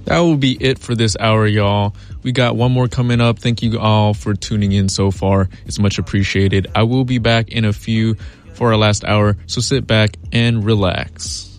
That will be it for this hour, y'all. We got one more coming up. Thank you all for tuning in so far. It's much appreciated. I will be back in a few for our last hour, so sit back and relax.